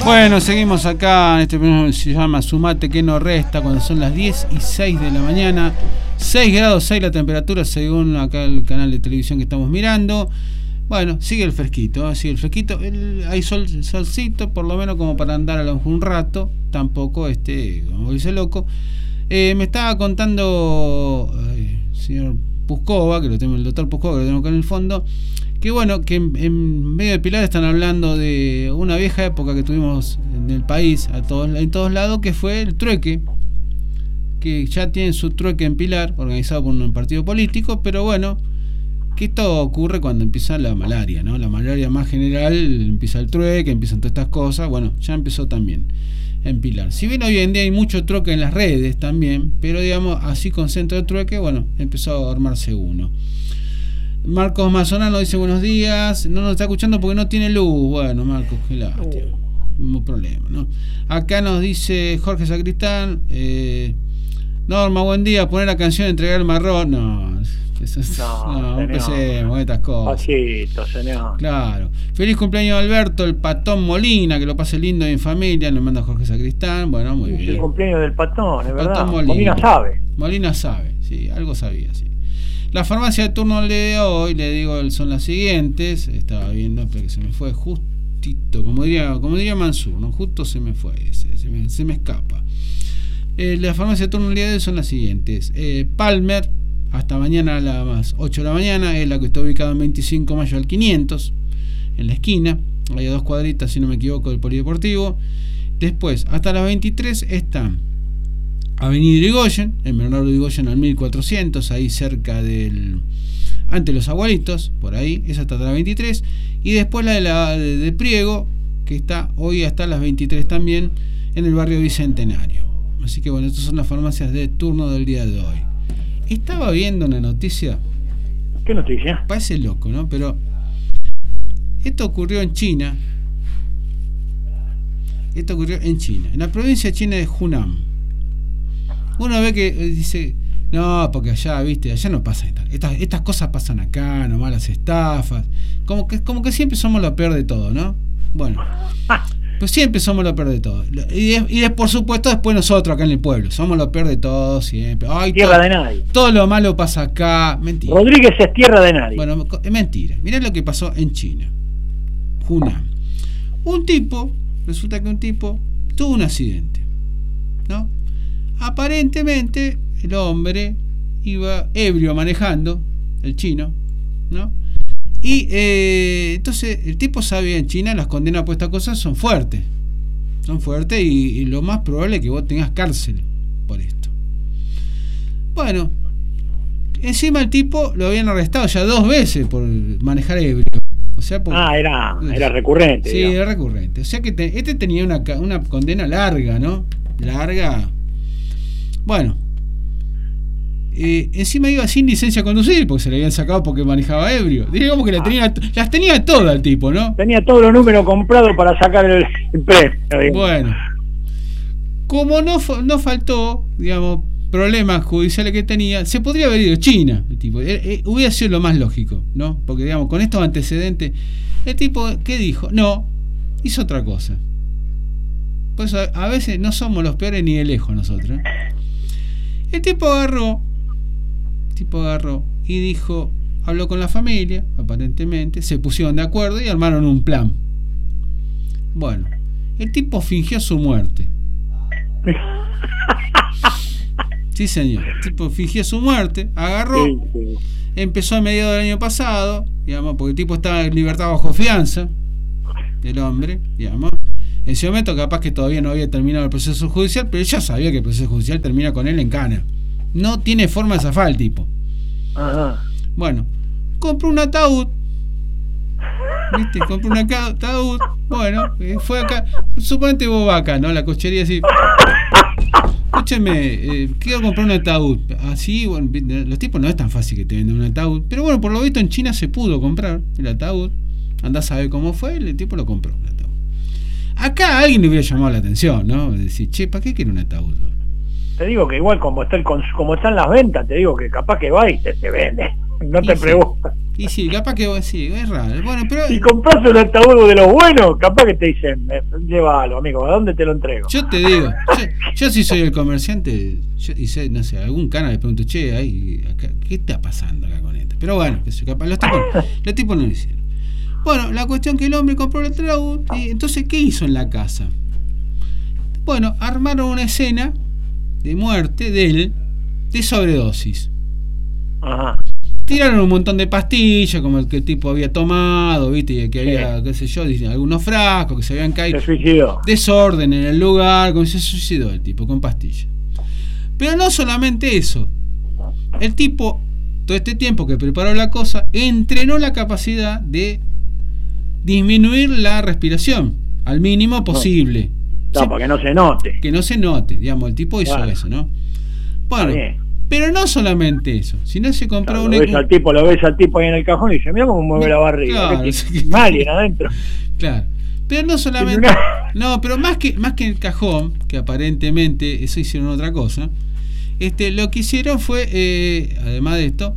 Bueno, seguimos acá en este programa, se llama Sumate que no resta, cuando son las 10:06 de la mañana, 6 grados 6 la temperatura según acá el canal de televisión que estamos mirando. Bueno, sigue el fresquito, hay solcito, por lo menos como para andar a lo mejor un rato, tampoco como dice loco. Me estaba contando señor Puskova, que lo tenemos, el doctor Puskova, que lo tenemos acá en el fondo, que bueno, que en medio de Pilar están hablando de una vieja época que tuvimos en el país, en todos lados, que fue el trueque, que ya tienen su trueque en Pilar, organizado por un partido político, pero bueno, que esto ocurre cuando empieza la malaria, ¿no? La malaria más general, empieza el trueque, empiezan todas estas cosas, bueno, ya empezó también en Pilar. Si bien hoy en día hay mucho trueque en las redes también, pero digamos, así con centro de trueque, bueno, empezó a armarse uno. Marcos Mazonano dice buenos días, no nos está escuchando porque no tiene luz. Bueno, Marcos, qué lástima, no problema, ¿no? Acá nos dice Jorge Sacristán, Norma, buen día, poner la canción Entregar el marrón. No empecemos con estas cosas. Pasito, señor. Claro. Feliz cumpleaños Alberto, el patón Molina, que lo pase lindo y en familia, nos manda Jorge Sacristán. Bueno, muy bien. El cumpleaños del patón, es verdad. Patón Molina sabe, sí, algo sabía, sí. La farmacia de turno de hoy, le digo, son las siguientes. Estaba viendo, pero que se me fue justito, como diría Mansur, ¿no? Justo se me fue, se me escapa. La farmacia de turno del día de hoy son las siguientes. Palmer, hasta mañana a las 8 de la mañana, es la que está ubicada en 25 Mayo al 500, en la esquina. Hay 2 cuadritas, si no me equivoco, del Polideportivo. Después, hasta las 23 están Avenida Irigoyen, en Bernardo Irigoyen al 1400, ahí cerca ante los abuelitos, por ahí, esa está hasta las 23. Y después la de Priego, que está hoy hasta las 23 también, en el barrio Bicentenario. Así que bueno, estas son las farmacias de turno del día de hoy. Estaba viendo una noticia. ¿Qué noticia? Parece loco, ¿no? Pero esto ocurrió en China. En la provincia china de Hunan. Uno ve que dice, no, porque allá, viste, allá no pasa estas cosas pasan acá, nomás las estafas. Como que siempre somos lo peor de todo, ¿no? Bueno, pues siempre somos lo peor de todo. Y por supuesto, después nosotros acá en el pueblo, somos lo peor de todo siempre. Ay, tierra de nadie. Todo lo malo pasa acá. Mentira. Rodríguez es tierra de nadie. Bueno, es mentira. Mirá lo que pasó en China. Hunan. Resulta que un tipo tuvo un accidente, ¿no? Aparentemente el hombre iba ebrio manejando, el chino, ¿no? Y entonces el tipo sabía, en China las condenas por estas cosas son fuertes y lo más probable es que vos tengas cárcel por esto. Bueno, encima el tipo lo habían arrestado ya 2 veces por manejar ebrio. O sea, era recurrente. Sí, digamos. Era recurrente. O sea que este tenía una condena larga, ¿no? Bueno, encima iba sin licencia a conducir porque se le habían sacado porque manejaba ebrio. Digamos que las tenía todas el tipo, ¿no? Tenía todos los números comprados para sacar el premio. Bueno, como no faltó, digamos, problemas judiciales que tenía, se podría haber ido a China. El tipo hubiera sido lo más lógico, ¿no? Porque digamos, con estos antecedentes, el tipo, ¿qué dijo? No, hizo otra cosa. Pues a veces no somos los peores ni de lejos nosotros, ¿eh? El tipo agarró y dijo, habló con la familia, aparentemente, se pusieron de acuerdo y armaron un plan. Bueno, el tipo fingió su muerte. Sí, señor. El tipo fingió su muerte, agarró, empezó a mediados del año pasado, digamos, porque el tipo estaba en libertad bajo fianza, el hombre, digamos. En ese momento capaz que todavía no había terminado el proceso judicial, pero ella sabía que el proceso judicial termina con él en cana. No tiene forma de zafar el tipo. Ajá. Bueno, compró un ataúd. ¿Viste? Compró un ataúd. Bueno, fue acá. Suponete vos vas acá, ¿no? La cochería así. Escúcheme, quiero comprar un ataúd. Así, bueno, los tipos no es tan fácil que te venden un ataúd. Pero bueno, por lo visto en China se pudo comprar el ataúd. Andás a saber cómo fue, el tipo lo compró. Acá a alguien le hubiera llamado la atención, ¿no? Decir, che, ¿para qué quiere un ataúd? Te digo que igual como están las ventas, te digo que capaz que va y te vende. No te preguntas. Y sí, capaz que sí, es raro. Bueno, pero Si compras un ataúd de los buenos, capaz que te dicen, llévalo, amigo, ¿a dónde te lo entrego? yo te digo, yo si soy el comerciante, y sé, no sé, algún canal le pregunto, che, ahí, acá, ¿qué está pasando acá con esto? Pero bueno, que capaz, los tipos no lo hicieron. Bueno, la cuestión que el hombre compró el ataúd, y entonces, ¿qué hizo en la casa? Bueno, armaron una escena de muerte de él, de sobredosis. Ajá. Tiraron un montón de pastillas, como el que el tipo había tomado, ¿viste? Y que había, qué sé yo, algunos frascos que se habían caído. Se suicidó. Desorden en el lugar, como se suicidó el tipo, con pastillas. Pero no solamente eso. El tipo, todo este tiempo que preparó la cosa, entrenó la capacidad de disminuir la respiración al mínimo posible. No, para que no se note. Que no se note, digamos, el tipo hizo eso, ¿no? Bueno, pero no solamente eso, sino se compró lo ves al tipo ahí en el cajón y dice, mira cómo mueve la barriga, claro, alguien adentro. Claro. Pero no solamente, no, pero más que el cajón, que aparentemente eso hicieron otra cosa, lo que hicieron fue, además de esto,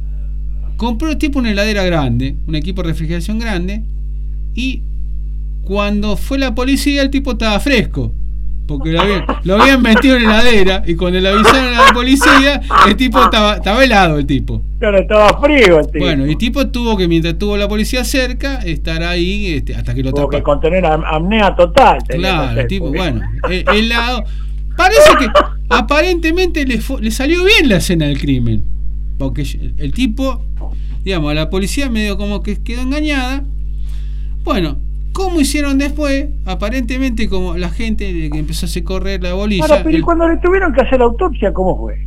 compró tipo una heladera grande, un equipo de refrigeración grande, y cuando fue la policía el tipo estaba fresco, porque lo habían metido en la heladera, y cuando le avisaron a la policía el tipo estaba helado, el tipo. Claro, estaba frío el tipo. Bueno, y el tipo tuvo que, mientras tuvo la policía cerca, estar ahí hasta que lo tuvo taparon. Que contener apnea total. Claro, el tipo, bueno, helado. Parece que aparentemente le salió bien la escena del crimen, porque el tipo, digamos, a la policía medio como que quedó engañada. Bueno, ¿cómo hicieron después? Aparentemente, como la gente que empezó a correr la bolilla. Ahora, pero cuando le tuvieron que hacer la autopsia, ¿cómo fue?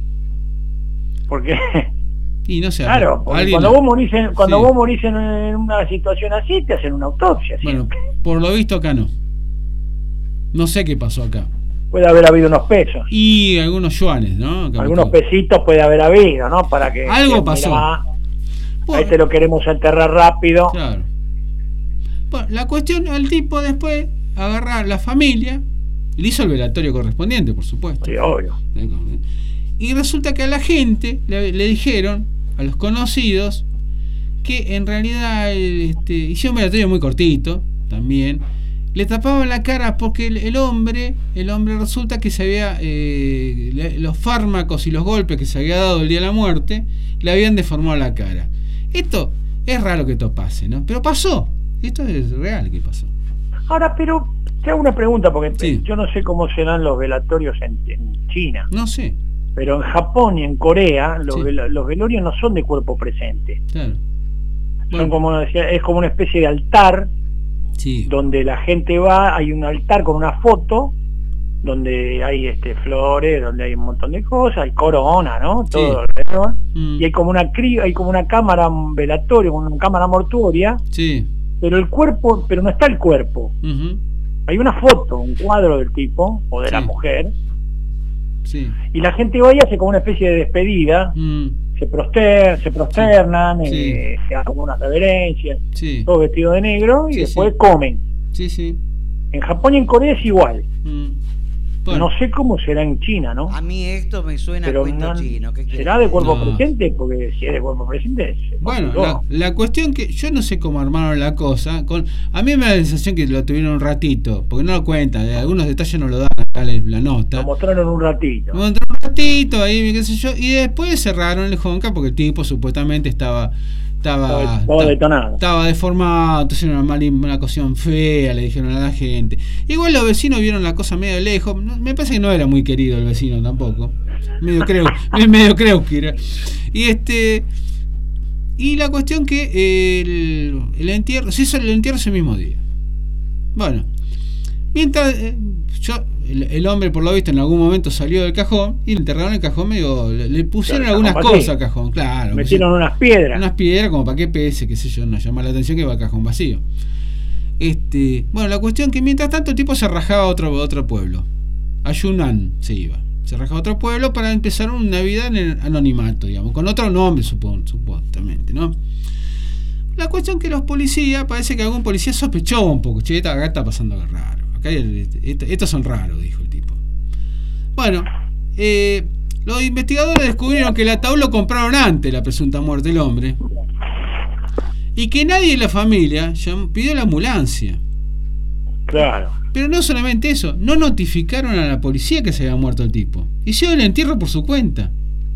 Porque y no sé, claro, cuando vos morís en una situación así, te hacen una autopsia. Bueno, por lo visto acá no. No sé qué pasó acá. Puede haber habido unos pesos. Y algunos yuanes, ¿no? Algunos pesitos puede haber habido, ¿no? Para que algo pasó. Bueno, ahí lo queremos enterrar rápido. Claro. Bueno, la cuestión, al tipo después agarra a la familia, le hizo el velatorio correspondiente, por supuesto. Sí, obvio. Y resulta que a la gente le dijeron, a los conocidos, que en realidad hicieron un velatorio muy cortito, también. Le tapaban la cara porque el hombre resulta que se había los fármacos y los golpes que se había dado el día de la muerte le habían deformado la cara. Esto es raro que esto pase, ¿no? Pero pasó. Esto es real que pasó. Ahora, pero te hago una pregunta, porque yo no sé cómo serán los velatorios en China. No sé. Pero en Japón y en Corea los velorios no son de cuerpo presente. Claro. Son como decía, es como una especie de altar. Sí. Donde la gente va, hay un altar con una foto, donde hay flores, donde hay un montón de cosas, hay corona, ¿no? Todo alrededor. Y hay como una cámara velatoria, una cámara mortuoria. Sí. Pero no está el cuerpo. Hay una foto, un cuadro del tipo o de la mujer. Sí. Y la gente va y hace como una especie de despedida. Se prosternan, se hace como una reverencia, todo vestido de negro, y después comen. En Japón y en Corea es igual. Bueno. No sé cómo será en China, ¿no? A mí esto me suena a cuento chino. ¿Será de cuerpo presente? Porque si es de cuerpo presente... Bueno, la cuestión que yo no sé cómo armaron la cosa. A mí me da la sensación que lo tuvieron un ratito, porque no lo cuentan, algunos detalles no lo dan acá la nota. Lo mostraron un ratito. Lo mostraron un ratito, ahí qué sé yo, y después cerraron el Honka porque el tipo supuestamente estaba detonado. Estaba deformado, entonces era una cuestión fea, le dijeron a la gente. Igual los vecinos vieron la cosa medio lejos. Me parece que no era muy querido el vecino tampoco. Medio creo que era. Y la cuestión que el entierro, se hizo el entierro ese mismo día. Bueno, mientras el hombre por lo visto en algún momento salió del cajón y le enterraron el cajón medio, le pusieron algunas cosas al cajón, claro. Metieron unas piedras. Unas piedras como para que pese, qué sé yo, nos llama la atención que va al cajón vacío. Bueno, la cuestión que mientras tanto el tipo se rajaba a otro pueblo. A Yunnan se iba. Se rajaba a otro pueblo para empezar una vida en el anonimato, digamos, con otro nombre supuestamente, ¿no? La cuestión que los policías, parece que algún policía sospechó un poco, che, acá está pasando algo raro. Estos son raros, dijo el tipo. Bueno, los investigadores descubrieron que el ataúd lo compraron antes de la presunta muerte del hombre. y que nadie de la familia pidió la ambulancia. Claro. Pero no solamente eso, no notificaron a la policía que se había muerto el tipo. Hicieron el entierro por su cuenta.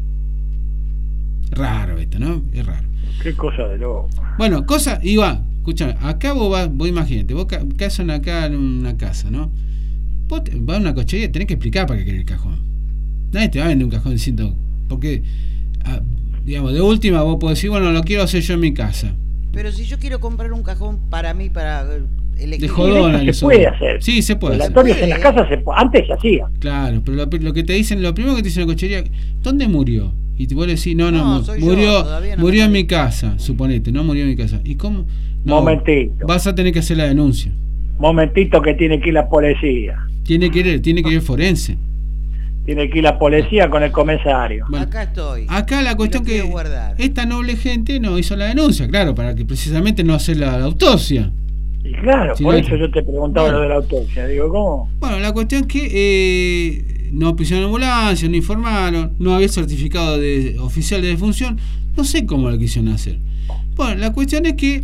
Raro esto, ¿no? Es raro. Qué cosa de loco. Bueno, escúchame, acá vos imagínate, vos caes acá en una casa, ¿no? Vos vas a una cochería, tenés que explicar para qué querés el cajón. Nadie te va a vender un cajón diciendo, porque, digamos, de última vos podés decir, bueno, lo quiero hacer yo en mi casa. Pero si yo quiero comprar un cajón para mí, para elegir... De jodona, se puede hacer. Sí, se puede hacer. Velatorios en las casas antes se hacía. Claro, pero lo que te dicen, lo primero que te dicen en la cochería, ¿dónde murió? Y vos le decís, no, murió en mi casa, suponete, no murió en mi casa. ¿Y cómo? No, momentito. Vas a tener que hacer la denuncia. Momentito que tiene que ir la policía. Tiene que ir forense. Tiene que ir la policía con el comisario. Bueno, acá estoy. Acá la cuestión que esta noble gente no hizo la denuncia, claro, para que precisamente no hacer la autopsia. Y claro, por eso yo te preguntaba lo de la autopsia. Digo, ¿cómo? Bueno, la cuestión es que no pusieron ambulancia, no informaron, no había certificado oficial de defunción, no sé cómo lo quisieron hacer. Bueno, la cuestión es que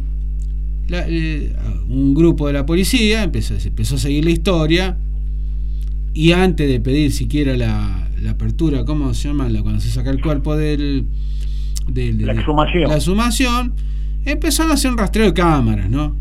un grupo de la policía empezó a seguir la historia, y antes de pedir siquiera la apertura, ¿cómo se llama? Cuando se saca el cuerpo la exhumación, empezaron a hacer un rastreo de cámaras, ¿no?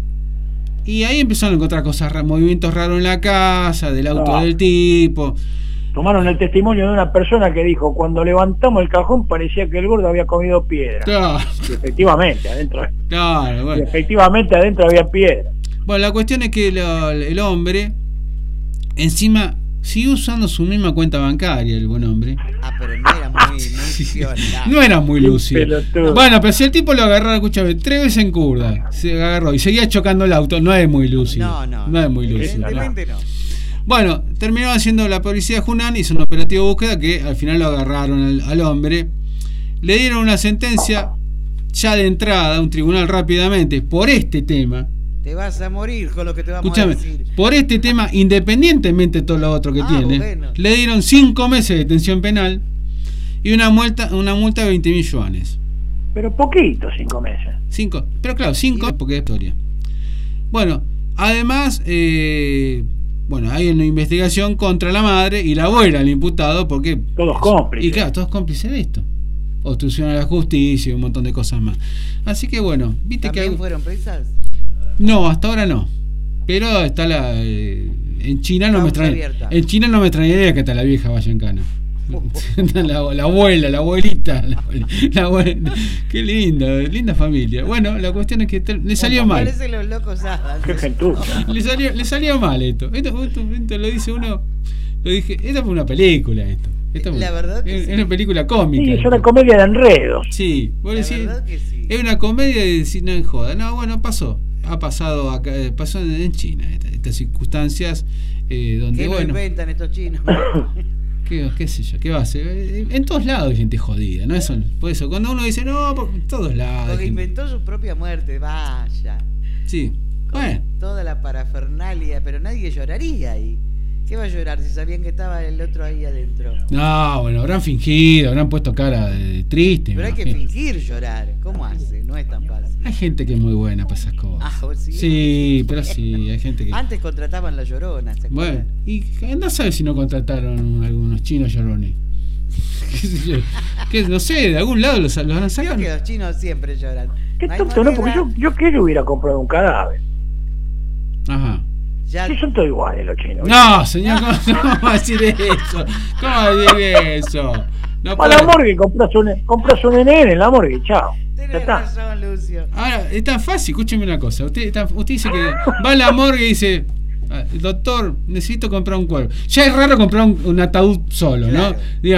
Y ahí empezaron a encontrar cosas, movimientos raros en la casa, del auto del tipo. Tomaron el testimonio de una persona que dijo, cuando levantamos el cajón parecía que el gordo había comido piedra. Claro. Y efectivamente, adentro. Claro, bueno. Y efectivamente adentro había piedra. Bueno, la cuestión es que el hombre, encima, sigue usando su misma cuenta bancaria, el buen hombre. Pero no era muy no era muy lúcido. Bueno, pero si el tipo lo agarró, escúchame, 3 veces en curda, se agarró y seguía chocando el auto, no es muy lúcido. No es muy lúcido. Evidentemente no. Bueno, terminó haciendo la policía de Hunan, hizo un operativo de búsqueda que al final lo agarraron al hombre. Le dieron una sentencia ya de entrada a un tribunal rápidamente por este tema. Te vas a morir con lo que te vamos a decir. Por este tema, independientemente de todo lo otro que tiene, bueno, le dieron 5 meses de detención penal y una multa de 20.000 yuanes. Pero poquito, 5 meses. 5, pero claro, 5 porque es historia. Bueno, además, hay una investigación contra la madre y la abuela del imputado, porque todos cómplices. Y claro, todos cómplices de esto. Obstrucción a la justicia y un montón de cosas más. Así que bueno, viste que fueron presas. No, hasta ahora no. Pero está en China no me extrañaría. En China no me extrañaría que hasta la vieja vaya en cana. La abuela, la abuelita, la abuela. Qué linda familia. Bueno, la cuestión es que le salió mal. Parece los locos Qué gentuza. Le salió mal esto lo dice uno. Lo dije, esta fue una película la verdad que es una película cómica. Sí, es una comedia de enredos. Sí, la verdad que sí. Es una comedia de decir, no joda. No, bueno, ha pasado acá, pasó en China estas circunstancias donde ¿Qué lo inventan estos chinos? ¿Qué sé yo? ¿Qué va a ser? En todos lados hay gente jodida, ¿no? Por eso, cuando uno dice, no, en todos lados. Porque inventó su propia muerte, vaya. Sí, bueno. Toda la parafernalia, pero nadie lloraría ahí. ¿Qué va a llorar si sabían que estaba el otro ahí adentro? No, bueno, habrán fingido, habrán puesto cara de triste. Pero hay que fingir llorar. ¿Cómo hace? No es tan fácil. Hay gente que es muy buena para esas cosas. ¿Sí? Sí, pero sí, hay gente que... Antes contrataban la Llorona, ¿se acuerdan? Bueno, y no sabes si no contrataron algunos chinos llorones. No sé, de algún lado los han sacado. Creo que los chinos siempre lloran. Qué tonto, ¿no? Porque yo que hubiera comprado un cadáver. Ajá. Sí, son todos iguales los chinos. No, señor, ¿cómo va a decir eso? ¿Cómo va a decir eso? No para la morgue compras un NN en la morgue, chao. Tenés razón, Lucio. Ahora, es tan fácil, escúcheme una cosa. Usted dice que va a la morgue y dice, doctor, necesito comprar un cuerpo. Ya es raro comprar un ataúd solo, ¿no? Claro.